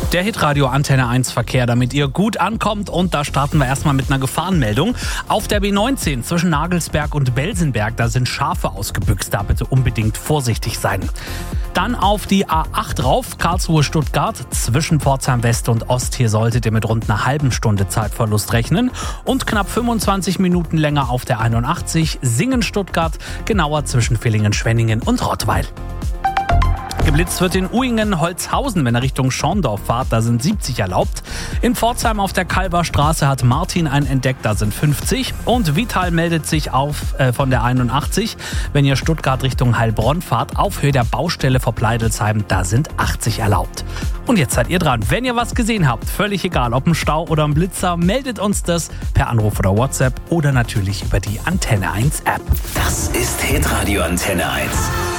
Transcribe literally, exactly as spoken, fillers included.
Der Hitradio Antenne eins Verkehr, damit ihr gut ankommt, und da starten wir erstmal mit einer Gefahrenmeldung. Auf der B neunzehn zwischen Nagelsberg und Belsenberg, da sind Schafe ausgebüxt, da bitte unbedingt vorsichtig sein. Dann auf die A acht rauf, Karlsruhe-Stuttgart, zwischen Pforzheim West und Ost, hier solltet ihr mit rund einer halben Stunde Zeitverlust rechnen. Und knapp fünfundzwanzig Minuten länger auf der einundachtzig, Singen-Stuttgart, genauer zwischen Villingen-Schwenningen und Rottweil. Geblitzt wird in Uingen-Holzhausen, wenn er Richtung Schorndorf fahrt, da sind siebzig erlaubt. In Pforzheim auf der Kalberstraße hat Martin einen entdeckt, da sind fünfzig. Und Vital meldet sich auf äh, von der einundachtzig, wenn ihr Stuttgart Richtung Heilbronn fahrt, auf Höhe der Baustelle vor Pleidelsheim, da sind achtzig erlaubt. Und jetzt seid ihr dran. Wenn ihr was gesehen habt, völlig egal, ob ein Stau oder ein Blitzer, meldet uns das per Anruf oder WhatsApp oder natürlich über die Antenne eins App. Das ist Hitradio Antenne eins.